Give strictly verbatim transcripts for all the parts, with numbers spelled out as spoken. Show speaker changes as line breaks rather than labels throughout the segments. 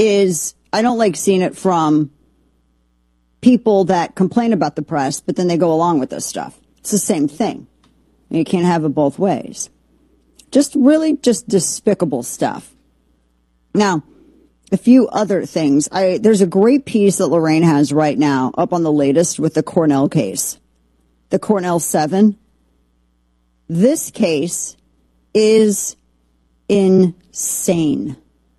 is I don't like seeing it from people that complain about the press, but then they go along with this stuff. It's the same thing. You can't have it both ways. Just really just despicable stuff. Now, a few other things. I, there's a great piece that Lorraine has right now up on the latest with the Cornell case. The Cornell seven. This case is insane.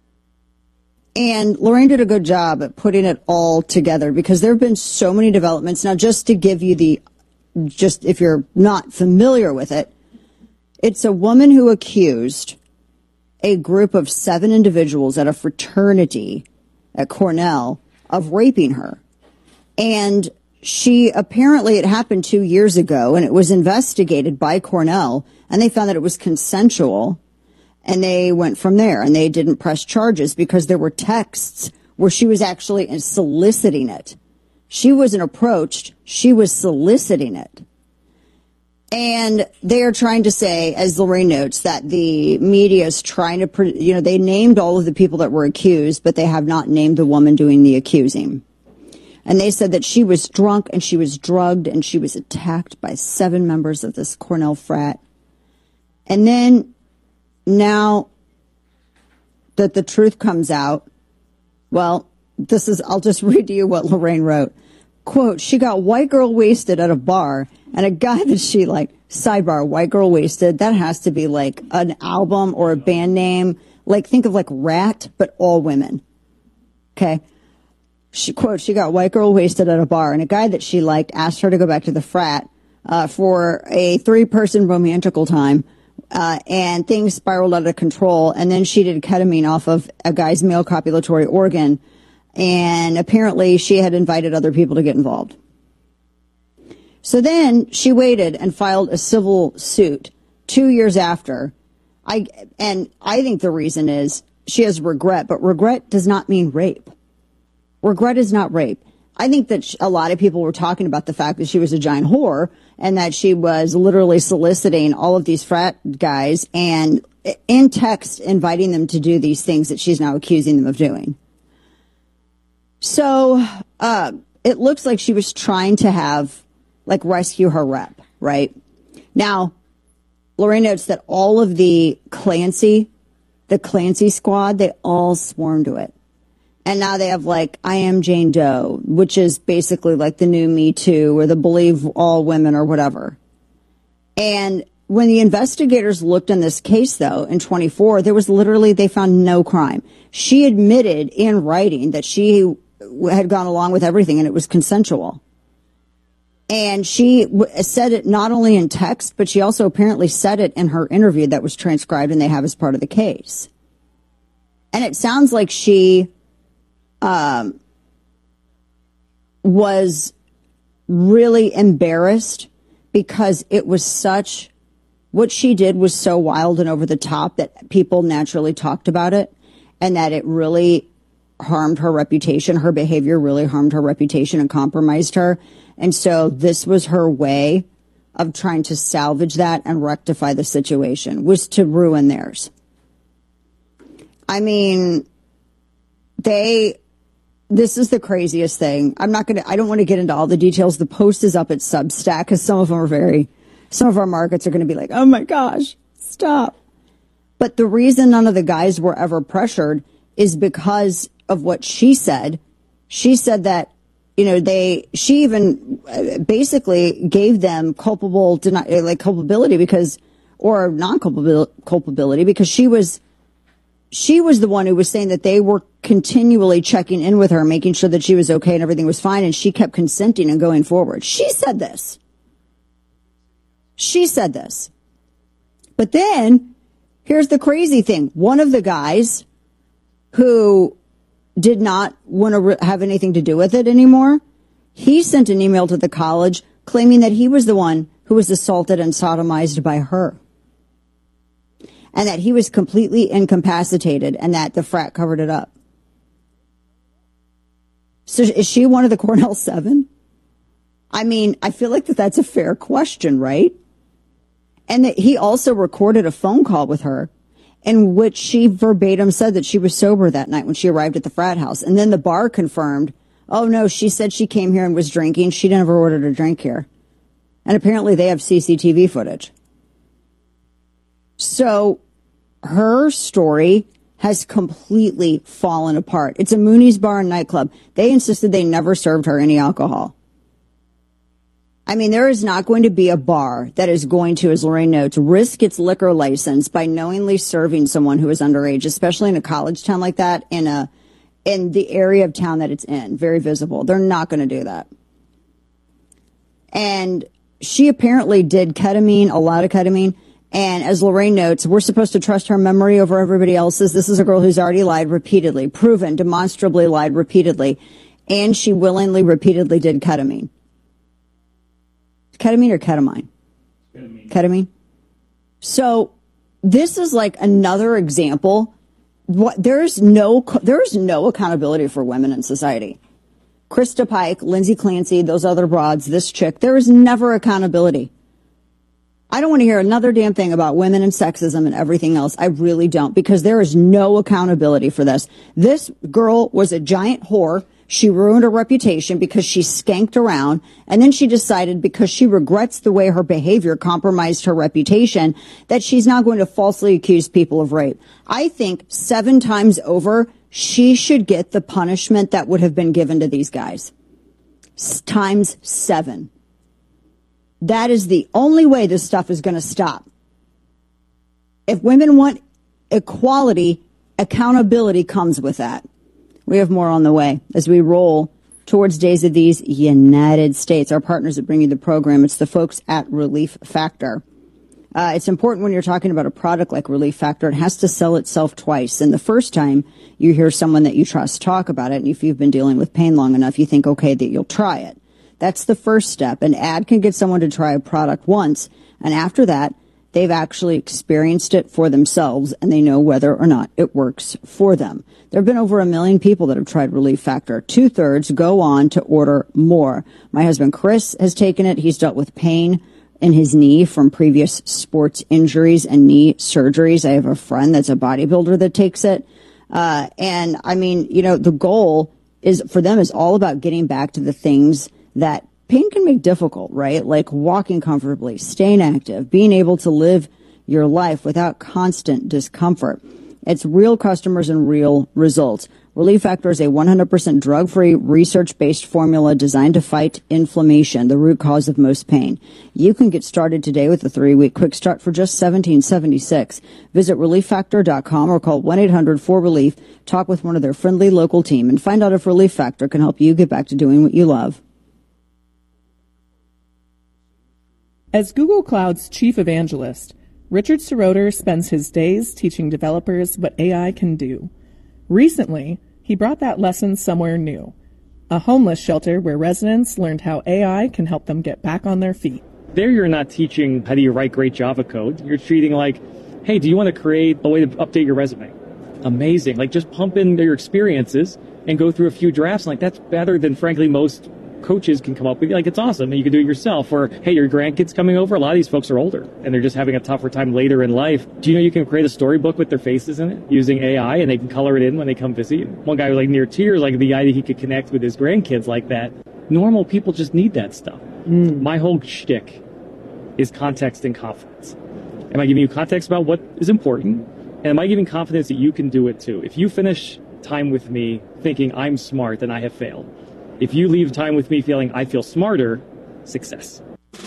And Lorraine did a good job at putting it all together because there have been so many developments. Now, just to give you the, just if you're not familiar with it, it's a woman who accused a group of seven individuals at a fraternity at Cornell of raping her. And she apparently, it happened two years ago, and it was investigated by Cornell, and they found that it was consensual. And they went from there, and they didn't press charges because there were texts where she was actually soliciting it. She wasn't approached. She was soliciting it. And they are trying to say, as Lorraine notes, that the media is trying to, you know, they named all of the people that were accused, but they have not named the woman doing the accusing. And they said that she was drunk and she was drugged and she was attacked by seven members of this Cornell frat. And then now that the truth comes out, well, this is, I'll just read to you what Lorraine wrote. Quote, she got white girl wasted at a bar, and a guy that she like, sidebar, white girl wasted, that has to be like an album or a band name. Like, think of like Rat, but all women. Okay. She, quote, she got white girl wasted at a bar, and a guy that she liked asked her to go back to the frat uh, for a three-person romantical time. Uh, and things spiraled out of control. And then she did ketamine off of a guy's male copulatory organ. And apparently she had invited other people to get involved. So then she waited and filed a civil suit two years after. I, and I think the reason is she has regret, but regret does not mean rape. Regret is not rape. I think that a lot of people were talking about the fact that she was a giant whore and that she was literally soliciting all of these frat guys and in text inviting them to do these things that she's now accusing them of doing. So uh, it looks like she was trying to have, like, rescue her rep, right? Now, Lorraine notes that all of the Clancy, the Clancy squad, they all swarmed to it. And now they have, like, I Am Jane Doe, which is basically like the new Me Too or the Believe All Women or whatever. And when the investigators looked in this case, though, in twenty-four, there was literally, they found no crime. She admitted in writing that she had gone along with everything and it was consensual. And she w- said it not only in text, but she also apparently said it in her interview that was transcribed and they have as part of the case. And it sounds like she um, was really embarrassed because it was such, what she did was so wild and over the top that people naturally talked about it and that it really harmed her reputation. Her behavior really harmed her reputation and compromised her. And so this was her way of trying to salvage that and rectify the situation, was to ruin theirs. I mean, they, this is the craziest thing. I'm not going to, I don't want to get into all the details. The post is up at Substack because some of them are very, some of our markets are going to be like, oh my gosh, stop. But the reason none of the guys were ever pressured is because of what she said. She said that, you know, they, she even basically gave them culpable, like culpability because, or non-culpability because she was, she was the one who was saying that they were continually checking in with her, making sure that she was okay and everything was fine. And she kept consenting and going forward. She said this. She said this. But then here's the crazy thing. One of the guys who did not want to re- have anything to do with it anymore, he sent an email to the college claiming that he was the one who was assaulted and sodomized by her. And that he was completely incapacitated and that the frat covered it up. So is she one of the Cornell Seven? I mean, I feel like that that's a fair question, right? And that he also recorded a phone call with her. in which she verbatim said that she was sober that night when she arrived at the frat house. And then the bar confirmed, oh, no, she said she came here and was drinking. She never ordered a drink here. And apparently they have C C T V footage. So her story has completely fallen apart. It's a Mooney's Bar and Nightclub. They insisted they never served her any alcohol. I mean, there is not going to be a bar that is going to, as Lorraine notes, risk its liquor license by knowingly serving someone who is underage, especially in a college town like that, in a in the area of town that it's in, very visible. They're not going to do that. And she apparently did ketamine, a lot of ketamine. And as Lorraine notes, we're supposed to trust her memory over everybody else's. This is a girl who's already lied repeatedly, proven, demonstrably lied repeatedly. And she willingly, repeatedly did ketamine. Ketamine or ketamine? Ketamine. Ketamine. So this is like another example. What, there's no there's no accountability for women in society. Krista Pike, Lindsay Clancy, those other broads, this chick, there is never accountability. I don't want to hear another damn thing about women and sexism and everything else. I really don't, because there is no accountability for this. This girl was a giant whore. She ruined her reputation because she skanked around, and then she decided, because she regrets the way her behavior compromised her reputation, that she's now going to falsely accuse people of rape. I think seven times over, she should get the punishment that would have been given to these guys. S- times seven. That is the only way this stuff is going to stop. If women want equality, accountability comes with that. We have more on the way as we roll towards Days of These United States. Our partners that bring you the program, it's the folks at Relief Factor. Uh, it's important when you're talking about a product like Relief Factor, it has to sell itself twice. And the first time you hear someone that you trust talk about it, and if you've been dealing with pain long enough, you think, okay, that you'll try it. That's the first step. An ad can get someone to try a product once, and after that, they've actually experienced it for themselves, and they know whether or not it works for them. There have been over a million people that have tried Relief Factor. Two-thirds go on to order more. My husband, Chris, has taken it. He's dealt with pain in his knee from previous sports injuries and knee surgeries. I have a friend that's a bodybuilder that takes it. Uh, and, I mean, you know, the goal is for them is all about getting back to the things that pain can make difficult, right? Like walking comfortably, staying active, being able to live your life without constant discomfort. It's real customers and real results. Relief Factor is a one hundred percent drug-free, research-based formula designed to fight inflammation, the root cause of most pain. You can get started today with a three-week quick start for just seventeen seventy-six. Visit relief factor dot com or call one eight hundred four relief. Talk with one of their friendly local team and find out if Relief Factor can help you get back to doing what you love.
As Google Cloud's chief evangelist, Richard Seroter spends his days teaching developers what A I can do. Recently, he brought that lesson somewhere new, a homeless shelter where residents learned how A I can help them get back on their feet.
There you're not teaching how do you write great Java code. You're treating like, hey, do you want to create a way to update your resume? Amazing. Like, just pump in your experiences and go through a few drafts. Like, that's better than, frankly, most coaches can come up with. Like, it's awesome, and you can do it yourself. Or, hey, your grandkids coming over. A lot of these folks are older, and they're just having a tougher time later in life. Do you know you can create a storybook with their faces in it using A I, and they can color it in when they come visit you? One guy was like near tears, like the idea he could connect with his grandkids like that. Normal people just need that stuff. Mm. My whole shtick is context and confidence. Am I giving you context about what is important? And am I giving confidence that you can do it too? If you finish time with me thinking I'm smart, then I have failed. If you leave time with me feeling I feel smarter, success.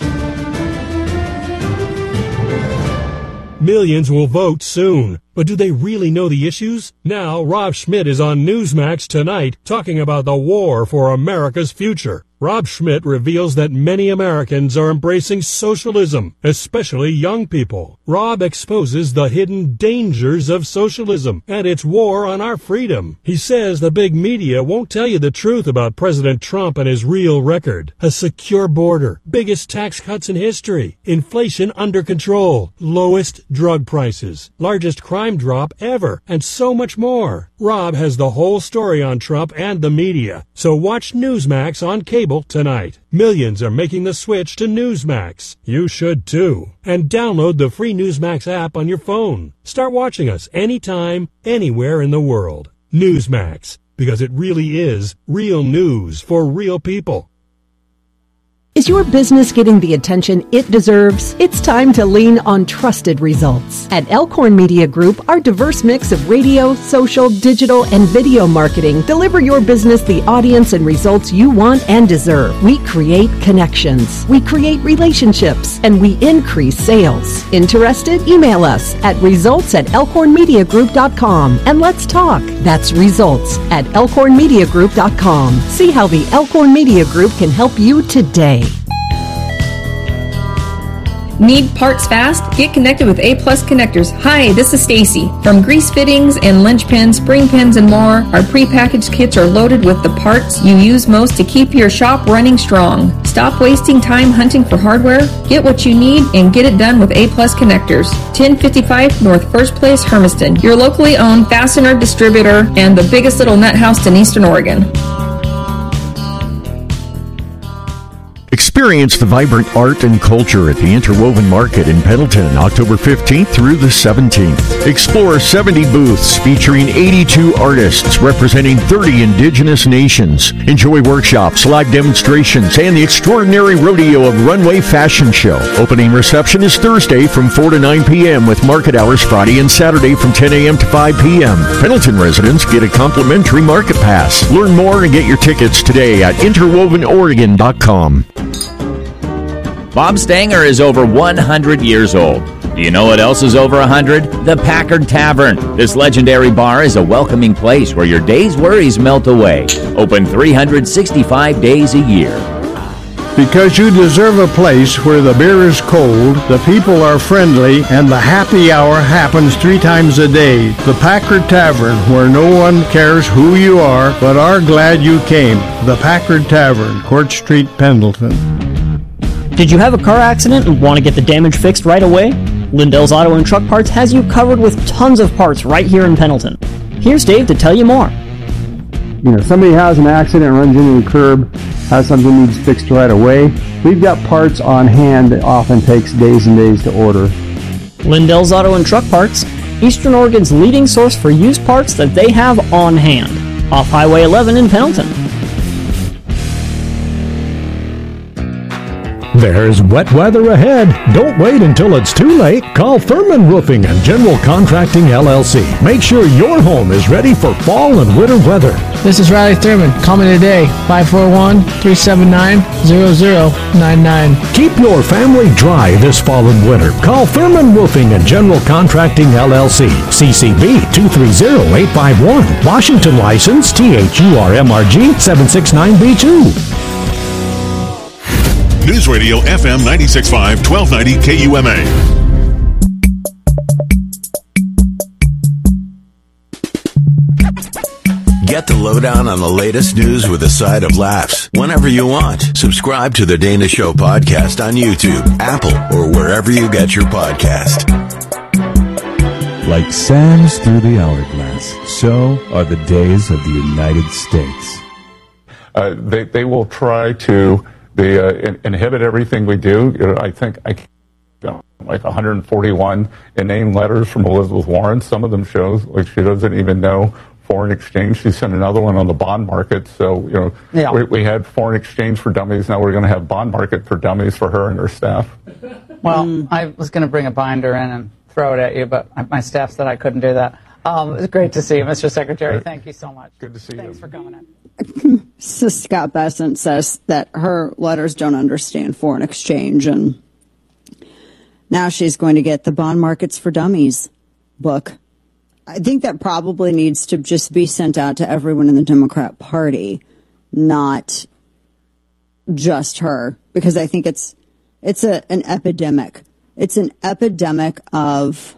Millions will vote soon, but do they really know the issues? Now, Rob Schmidt is on Newsmax tonight talking about the war for America's future. Rob Schmidt reveals that many Americans are embracing socialism, especially young people. Rob exposes the hidden dangers of socialism and its war on our freedom. He says the big media won't tell you the truth about President Trump and his real record. A secure border, biggest tax cuts in history, inflation under control, lowest drug prices, largest crime crime drop ever, and so much more. Rob has the whole story on Trump and the media, so watch Newsmax on cable tonight. Millions are making the switch to Newsmax. You should too. And download the free Newsmax app on your phone. Start watching us anytime, anywhere in the world. Newsmax, because it really is real news for real people.
Is your business getting the attention it deserves? It's time to lean on trusted results. At Elkhorn Media Group, our diverse mix of radio, social, digital, and video marketing deliver your business the audience and results you want and deserve. We create connections, we create relationships, and we increase sales. Interested? Email us at results at elkhorn media group dot com and let's talk. That's results at elkhorn media group dot com. See how the Elkhorn Media Group can help you today.
Need parts fast? Get connected with A Plus Connectors. Hi, this is Stacy. From grease fittings and linch pins, spring pins, and more, our prepackaged kits are loaded with the parts you use most to keep your shop running strong. Stop wasting time hunting for hardware. Get what you need and get it done with A Plus Connectors. ten fifty-five North First Place, Hermiston. Your locally owned fastener distributor and the biggest little nut house in Eastern Oregon.
Experience the vibrant art and culture at the Interwoven Market in Pendleton, October fifteenth through the seventeenth. Explore seventy booths featuring eighty-two artists representing thirty indigenous nations. Enjoy workshops, live demonstrations, and the extraordinary rodeo of Runway Fashion Show. Opening reception is Thursday from four to nine p.m. with market hours Friday and Saturday from ten a.m. to five p.m. Pendleton residents get a complimentary market pass. Learn more and get your tickets today at interwoven oregon dot com.
Bob Stanger is over one hundred years old. Do you know what else is over one hundred? The Packard Tavern. This legendary bar is a welcoming place where your day's worries melt away. Open three hundred sixty-five days a year.
Because you deserve a place where the beer is cold, the people are friendly, and the happy hour happens three times a day. The Packard Tavern, where no one cares who you are, but are glad you came. The Packard Tavern, Court Street, Pendleton.
Did you have a car accident and want to get the damage fixed right away? Lindell's Auto and Truck Parts has you covered with tons of parts right here in Pendleton. Here's Dave to tell you more.
You know, somebody has an accident, runs into a curb, has something needs fixed right away. We've got parts on hand that often takes days and days to order.
Lindell's Auto and Truck Parts, Eastern Oregon's leading source for used parts that they have on hand. Off Highway eleven in Pendleton.
There's wet weather ahead. Don't wait until it's too late. Call Thurman Roofing and General Contracting, L L C. Make sure your home is ready for fall and winter weather.
This is Riley Thurman. Call me today, five four one, three seven nine, zero zero nine nine.
Keep your family dry this fall and winter. Call Thurman Roofing and General Contracting, L L C. C C B two three zero eight five one. Washington license T H U R M R G seven six nine B two.
News Radio F M ninety-six point five, twelve ninety K U M A.
Get the lowdown on the latest news with a side of laughs whenever you want. Subscribe to the Dana Show podcast on YouTube, Apple, or wherever you get your podcast.
Like sands through the hourglass, so are the days of the United States.
Uh, they, they will try to They uh, in, inhibit everything we do. You know, I think I you know, like one hundred forty-one inane letters from Elizabeth Warren. Some of them shows like she doesn't even know foreign exchange. She sent another one on the bond market. So you know, yeah. we, we had foreign exchange for dummies. Now we're going to have bond market for dummies for her and her staff.
Well, mm. I was going to bring a binder in and throw it at you, but my staff said I couldn't do that. Um, it's great to see you, Mister Secretary. Thank you so much.
Good to see
Thanks
you.
Thanks for coming in.
So Scott Bessent says that her letters don't understand foreign exchange, and now she's going to get the Bond Markets for Dummies book. I think that probably needs to just be sent out to everyone in the Democrat Party, not just her, because I think it's it's a an epidemic. It's an epidemic of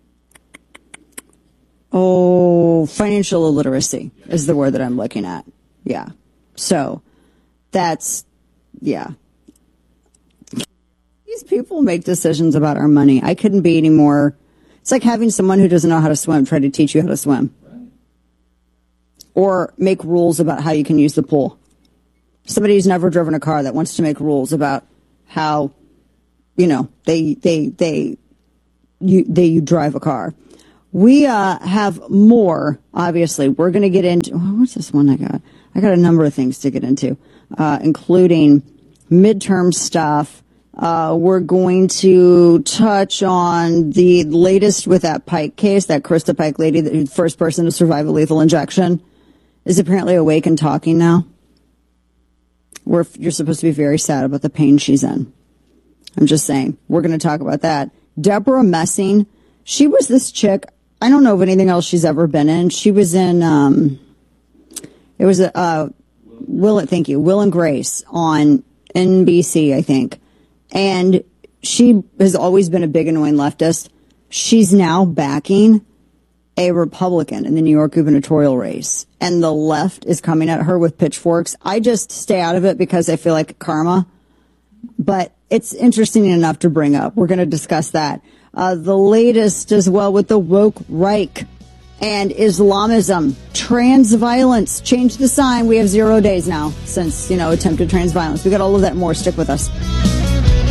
oh financial illiteracy is the word that I'm looking at. Yeah. So that's, yeah. These people make decisions about our money. I couldn't be any more It's like having someone who doesn't know how to swim try to teach you how to swim. Or make rules about how you can use the pool. Somebody who's never driven a car that wants to make rules about how, you know, they, they, they, you, they, you drive a car. We, uh, have more, obviously. We're going to get into, oh, what's this one I got? I got a number of things to get into, uh, including midterm stuff. Uh, we're going to touch on the latest with that Pike case, that Krista Pike lady, the first person to survive a lethal injection, is apparently awake and talking now. Where you're supposed to be very sad about the pain she's in. I'm just saying. We're going to talk about that. Deborah Messing, she was this chick. I don't know of anything else she's ever been in. She was in, um, it was a, uh, Will, thank you, Will and Grace on N B C, I think. And she has always been a big annoying leftist. She's now backing a Republican in the New York gubernatorial race, and the left is coming at her with pitchforks. I just stay out of it because I feel like karma, but it's interesting enough to bring up. We're going to discuss that. Uh, the latest as well with the woke Reich and Islamism, trans violence. Change the sign. We have zero days now since, you know, attempted trans violence. We got all of that and more. Stick with us.